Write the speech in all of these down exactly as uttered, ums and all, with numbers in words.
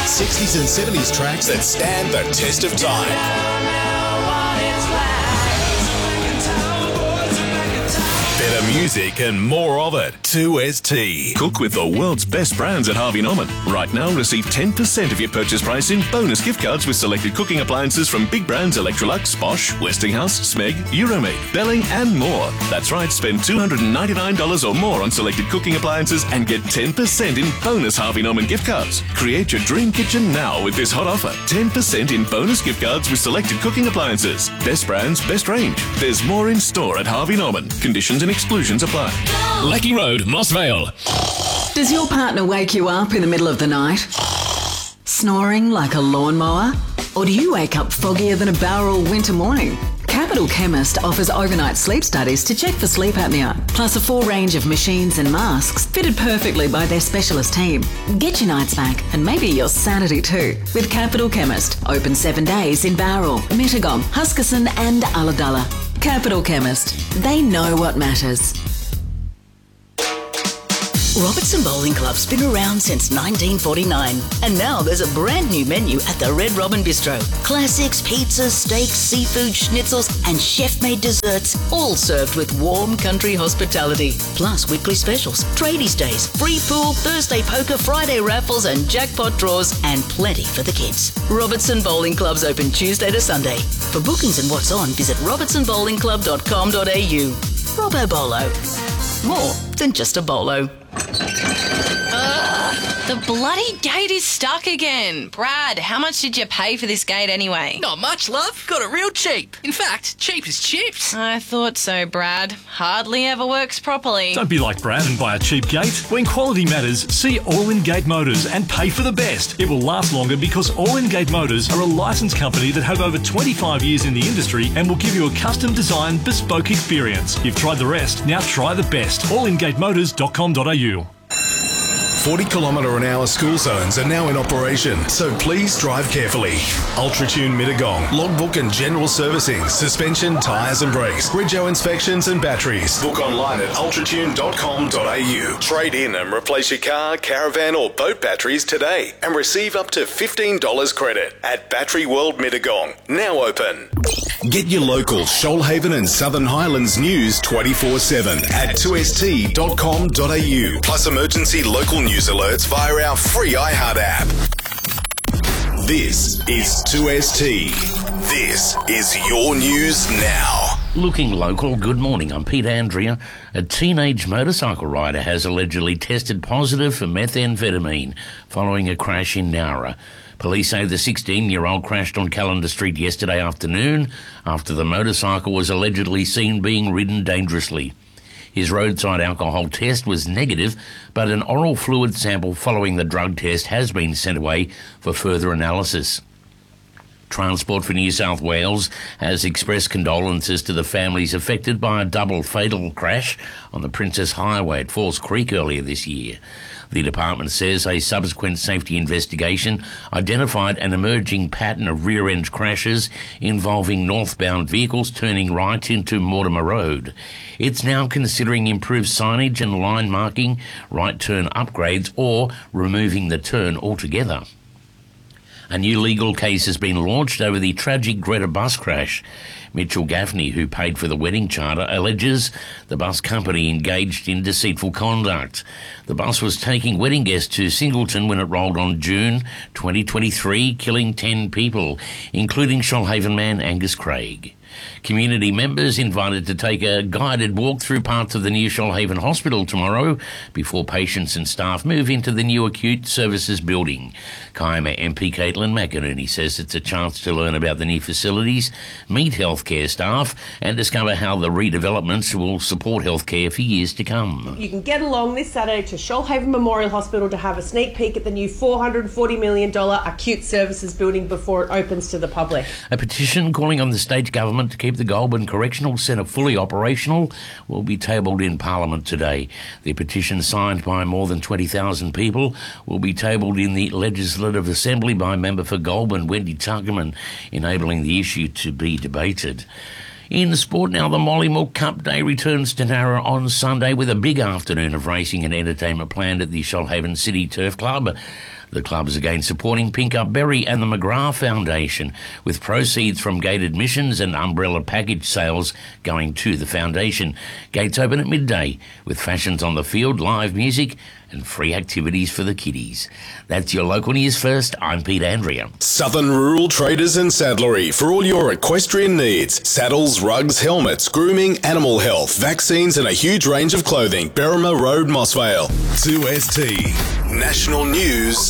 sixties and seventies tracks that stand the test of time. Better music and more of it. two S T. Cook with the world's best brands at Harvey Norman. Right now, receive ten percent of your purchase price in bonus gift cards with selected cooking appliances from big brands Electrolux, Bosch, Westinghouse, Smeg, Euromaid, Belling and more. That's right, spend two hundred ninety-nine dollars or more on selected cooking appliances and get ten percent in bonus Harvey Norman gift cards. Create your dream kitchen now with this hot offer. ten percent in bonus gift cards with selected cooking appliances. Best brands, best range. There's more in store at Harvey Norman. Conditions and exclusions apply. Lackey Road, Moss Vale. Does your partner wake you up in the middle of the night? Snoring like a lawnmower? Or do you wake up foggier than a Bowral winter morning? Capital Chemist offers overnight sleep studies to check for sleep apnea, plus a full range of machines and masks fitted perfectly by their specialist team. Get your nights back and maybe your sanity too with Capital Chemist. Open seven days in Bowral, Mittagong, Huskisson and Ulladulla. Capital Chemist. They know what matters. Robertson Bowling Club's been around since nineteen forty-nine, and now there's a brand new menu at the Red Robin Bistro. Classics, pizzas, steaks, seafood, schnitzels, and chef-made desserts, all served with warm country hospitality. Plus weekly specials, tradies days, free pool, Thursday poker, Friday raffles, and jackpot draws, and plenty for the kids. Robertson Bowling Club's open Tuesday to Sunday. For bookings and what's on, visit robertson bowling club dot com dot a u. Robbo Bolo. More than just a bolo. Ugh, the bloody gate is stuck again. Brad, how much did you pay for this gate anyway? Not much, love. Got it real cheap. In fact, cheap as chips. I thought so, Brad. Hardly ever works properly. Don't be like Brad and buy a cheap gate. When quality matters, see All In Gate Motors and pay for the best. It will last longer because All In Gate Motors are a licensed company that have over twenty-five years in the industry and will give you a custom designed, bespoke experience. You've tried the rest, now try the best. all in gate motors dot com dot a u. forty kilometre an hour school zones are now in operation, so please drive carefully. Ultratune Mittagong, logbook and general servicing, suspension, tyres and brakes, rego inspections and batteries. Book online at ultratune dot com dot a u. Trade in and replace your car, caravan or boat batteries today and receive up to fifteen dollars credit at Battery World Mittagong, now open. Get your local Shoalhaven and Southern Highlands news twenty-four seven at two s t dot com dot a u, plus emergency local news alerts via our free iHeart app. This is two S T. This is your news now. Looking local, good morning. I'm Pete Andrea. A teenage motorcycle rider has allegedly tested positive for methamphetamine following a crash in Nowra. Police say the sixteen-year-old crashed on Calendar Street yesterday afternoon after the motorcycle was allegedly seen being ridden dangerously. His roadside alcohol test was negative, but an oral fluid sample following the drug test has been sent away for further analysis. Transport for New South Wales has expressed condolences to the families affected by a double fatal crash on the Princess Highway at Falls Creek earlier this year. The department says a subsequent safety investigation identified an emerging pattern of rear-end crashes involving northbound vehicles turning right into Mortimer Road. It's now considering improved signage and line marking, right turn upgrades, or removing the turn altogether. A new legal case has been launched over the tragic Greta bus crash. Mitchell Gaffney, who paid for the wedding charter, alleges the bus company engaged in deceitful conduct. The bus was taking wedding guests to Singleton when it rolled on June twenty twenty-three, killing ten people, including Shoalhaven man Angus Craig. Community members invited to take a guided walk through parts of the new Shoalhaven Hospital tomorrow before patients and staff move into the new acute services building. Kiama M P Caitlin McInerney says it's a chance to learn about the new facilities, meet healthcare staff and discover how the redevelopments will support healthcare for years to come. You can get along this Saturday to Shoalhaven Memorial Hospital to have a sneak peek at the new four hundred forty million dollars acute services building before it opens to the public. A petition calling on the state government to keep the Goulburn Correctional Centre fully operational will be tabled in Parliament today. The petition, signed by more than twenty thousand people, will be tabled in the Legislative Assembly by member for Goulburn Wendy Tuckerman, enabling the issue to be debated. In sport now, the Mollymook Cup Day returns to Nowra on Sunday with a big afternoon of racing and entertainment planned at the Shoalhaven City Turf Club. The club is again supporting Pink Up Berry and the McGrath Foundation, with proceeds from gate admissions and umbrella package sales going to the foundation. Gates open at midday, with fashions on the field, live music and free activities for the kiddies. That's your local news first. I'm Pete Andrea. Southern Rural Traders and Saddlery for all your equestrian needs. Saddles, rugs, helmets, grooming, animal health, vaccines and a huge range of clothing. Berrima Road, Mossvale. two S T. National News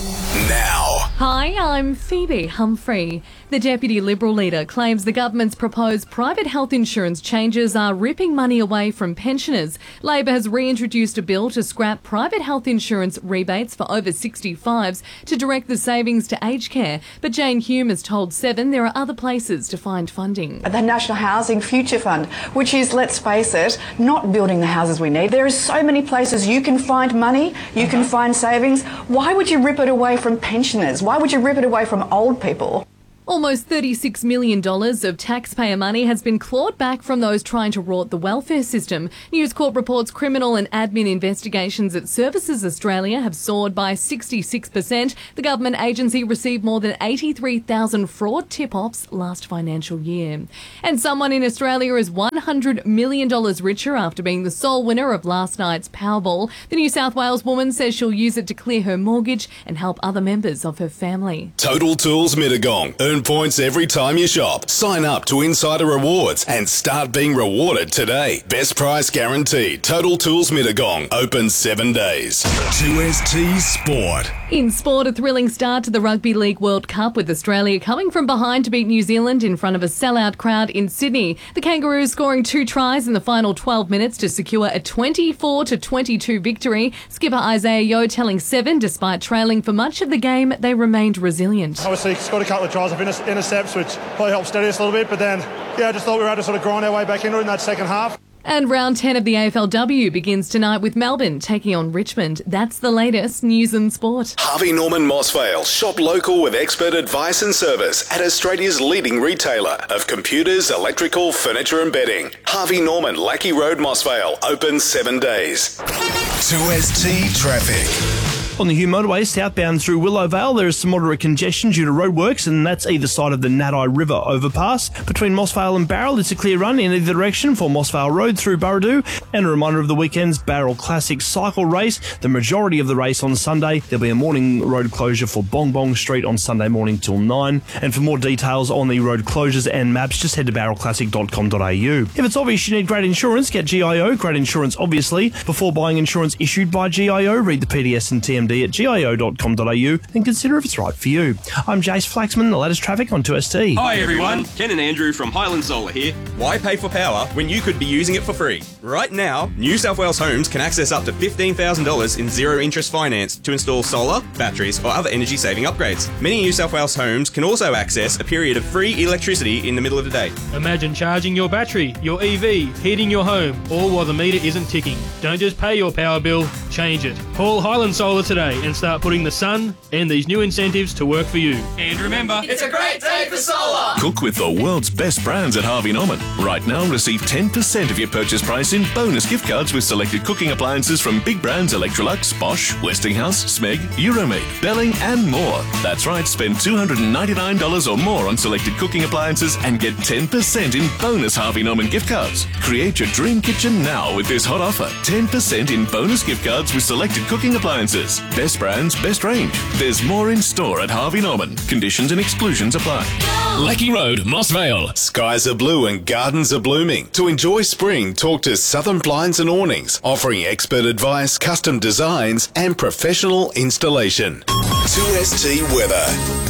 now. Hi, I'm Phoebe Humphrey. The Deputy Liberal leader claims the government's proposed private health insurance changes are ripping money away from pensioners. Labor has reintroduced a bill to scrap private health insurance rebates for over sixty-fives to direct the savings to aged care. But Jane Hume has told Seven there are other places to find funding. The National Housing Future Fund, which is, let's face it, not building the houses we need. There are so many places you can find money, you can find savings. Why would you rip it away from pensioners? Why would you rip it away from old people? Almost thirty-six million dollars of taxpayer money has been clawed back from those trying to rot the welfare system. News Corp reports criminal and admin investigations at Services Australia have soared by sixty-six percent. The government agency received more than eighty-three thousand fraud tip-offs last financial year. And someone in Australia is one hundred million dollars richer after being the sole winner of last night's Powerball. The New South Wales woman says she'll use it to clear her mortgage and help other members of her family. Total Tools Mittagong. Earn points every time you shop. Sign up to Insider Rewards and start being rewarded today. Best price guaranteed. Total Tools Mittagong. Open seven days. two S T Sport. In sport, a thrilling start to the Rugby League World Cup with Australia coming from behind to beat New Zealand in front of a sellout crowd in Sydney. The Kangaroos scoring two tries in the final twelve minutes to secure a twenty-four to twenty-two victory. Skipper Isaiah Yeo telling Seven, despite trailing for much of the game, they remained resilient. Obviously, scored a couple of tries of inter- intercepts, which probably helped steady us a little bit, but then, yeah, I just thought we were able to sort of grind our way back into it in that second half. And round ten of the A F L W begins tonight with Melbourne taking on Richmond. That's the latest news and sport. Harvey Norman Mossvale. Shop local with expert advice and service at Australia's leading retailer of computers, electrical, furniture and bedding. Harvey Norman, Lackey Road, Mossvale. Open seven days. two S T Traffic. On the Hume motorway southbound through Willowvale, there is some moderate congestion due to roadworks, and that's either side of the Nadai River overpass. Between Mossvale and Barrel, it's a clear run in either direction for Mossvale Road through Burradoo. And a reminder of the weekend's Barrel Classic cycle race. The majority of the race on Sunday, there'll be a morning road closure for Bong Bong Street on Sunday morning till nine. And for more details on the road closures and maps, just head to barrel classic dot com dot a u. If it's obvious you need great insurance, get G I O. Great insurance, obviously. Before buying insurance issued by G I O, read the P D S and T M D at G I O dot com dot a u and consider if it's right for you. I'm Jace Flaxman, the latest traffic on two S T. Hi everyone, Ken and Andrew from Highland Solar here. Why pay for power when you could be using it for free? Right now, New South Wales Homes can access up to fifteen thousand dollars in zero interest finance to install solar, batteries or other energy saving upgrades. Many New South Wales homes can also access a period of free electricity in the middle of the day. Imagine charging your battery, your E V, heating your home, all while the meter isn't ticking. Don't just pay your power bill, change it. Call Highland Solar today and start putting the sun and these new incentives to work for you. And remember, it's a great day for solar! Cook with the world's best brands at Harvey Norman. Right now, receive ten percent of your purchase price in bonus gift cards with selected cooking appliances from big brands Electrolux, Bosch, Westinghouse, Smeg, Euromade, Belling and more. That's right, spend two hundred ninety-nine dollars or more on selected cooking appliances and get ten percent in bonus Harvey Norman gift cards. Create your dream kitchen now with this hot offer. ten percent in bonus gift cards with selected cooking appliances. Best brands, best range. There's more in store at Harvey Norman. Conditions and exclusions apply. Lackey Road, Mossvale. Skies are blue and gardens are blooming. To enjoy spring, talk to Southern Blinds and Awnings, offering expert advice, custom designs and professional installation. two S T weather.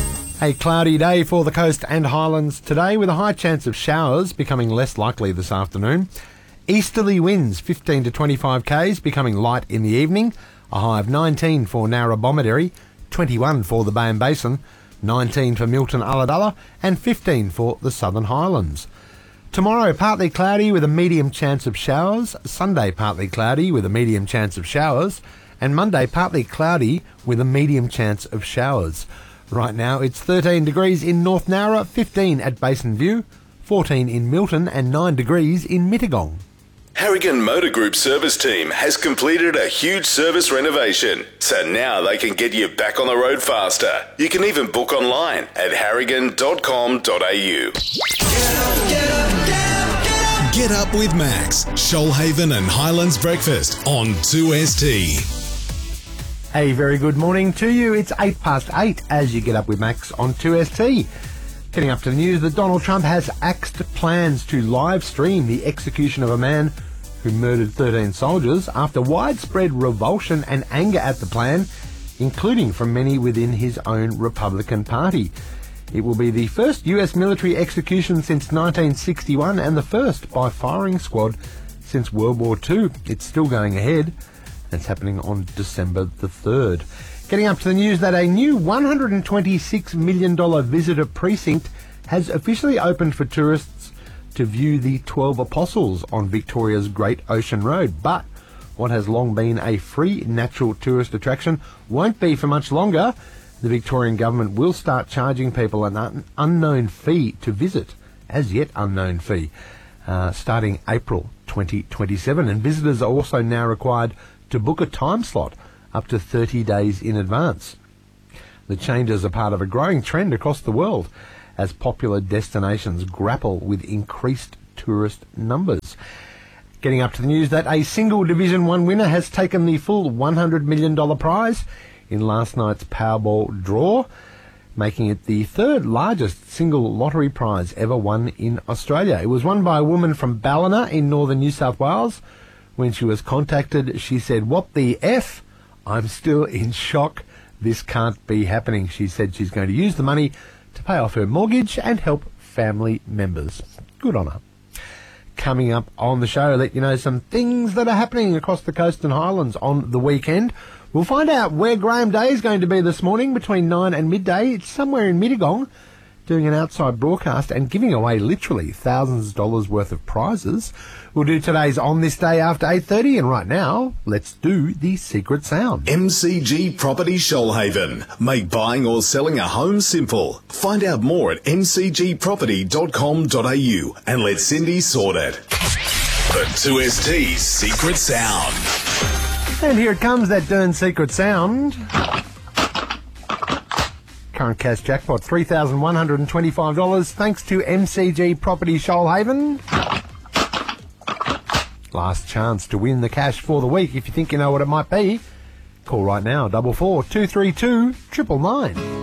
A cloudy day for the coast and highlands today, with a high chance of showers becoming less likely this afternoon. Easterly winds fifteen to twenty-five k's, becoming light in the evening. A high of nineteen for Narrabomberry, twenty-one for the Bay and Basin, nineteen for Milton Ulladulla and fifteen for the Southern Highlands. Tomorrow, partly cloudy with a medium chance of showers. Sunday, partly cloudy with a medium chance of showers. And Monday, partly cloudy with a medium chance of showers. Right now, it's thirteen degrees in North Nowra, fifteen at Basin View, fourteen in Milton and nine degrees in Mittagong. Harrigan Motor Group service team has completed a huge service renovation, so now they can get you back on the road faster. You can even book online at harrigan dot com dot a u. Get up with Max, Shoalhaven and Highlands Breakfast on two S T. A very good morning to you. It's eight past eight as you get up with Max on two S T. Getting up to the news that Donald Trump has axed plans to live stream the execution of a man who murdered thirteen soldiers after widespread revulsion and anger at the plan, including from many within his own Republican Party. It will be the first U S military execution since nineteen sixty-one and the first by firing squad since World War Two. It's still going ahead. It's happening on December the third. Getting up to the news that a new one hundred twenty-six million dollars visitor precinct has officially opened for tourists to view the twelve Apostles on Victoria's Great Ocean Road. But what has long been a free natural tourist attraction won't be for much longer. The Victorian government will start charging people an un- unknown fee to visit, as yet unknown fee, uh, starting April twenty twenty-seven. And visitors are also now required to book a time slot up to thirty days in advance. The changes are part of a growing trend across the world as popular destinations grapple with increased tourist numbers. Getting up to the news that a single Division one winner has taken the full one hundred million dollars prize in last night's Powerball draw, making it the third largest single lottery prize ever won in Australia. It was won by a woman from Ballina in northern New South Wales. When she was contacted, she said, "What the F? I'm still in shock. This can't be happening." She said she's going to use the money to pay off her mortgage and help family members. Good on her. Coming up on the show, let you know some things that are happening across the coast and highlands on the weekend. We'll find out where Graham Day is going to be this morning between nine and midday. It's somewhere in Mittagong, doing an outside broadcast and giving away literally thousands of dollars worth of prizes. We'll do today's On This Day after eight thirty, and right now, let's do the secret sound. M C G Property Shoalhaven. Make buying or selling a home simple. Find out more at m c g property dot com dot a u and let Cindy sort it. The two S T Secret Sound. And here it comes, that darn secret sound. Current cash jackpot, three thousand one hundred twenty-five dollars, thanks to M C G Property Shoalhaven. Last chance to win the cash for the week. If you think you know what it might be, call right now, double four two three two triple nine.